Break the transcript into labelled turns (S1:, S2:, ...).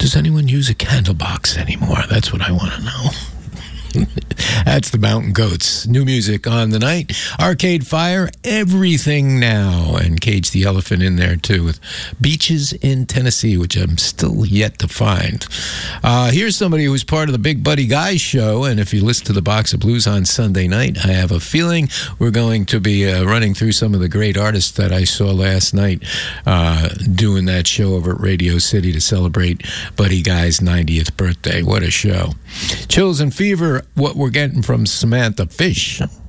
S1: Does anyone use a candle box anymore? That's what I want to know. That's the Mountain Goats. New music on the night. Arcade Fire, Everything Now. And Cage the Elephant in there, too, with Beaches in Tennessee, which I'm still yet to find. Here's somebody who was part of the Big Buddy Guys show. And if you listen to the Box of Blues on Sunday night, I have a feeling we're going to be running through some of the great artists that I saw last night doing that show over at Radio City to celebrate Buddy Guy's 90th birthday. What a show. Chills and Fever, what we're getting from Samantha Fish.